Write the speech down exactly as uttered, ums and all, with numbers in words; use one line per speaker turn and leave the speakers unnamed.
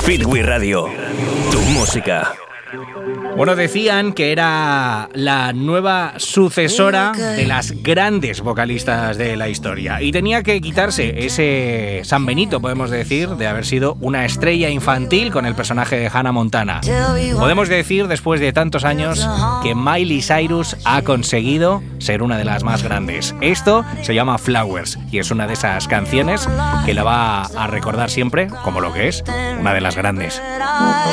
Fitwi Radio, tu música.
Bueno, decían que era la nueva sucesora de las grandes vocalistas de la historia y tenía que quitarse ese San Benito, podemos decir, de haber sido una estrella infantil con el personaje de Hannah Montana. Podemos decir, después de tantos años, que Miley Cyrus ha conseguido ser una de las más grandes. Esto se llama Flowers y es una de esas canciones que la va a recordar siempre como lo que es, una de las grandes.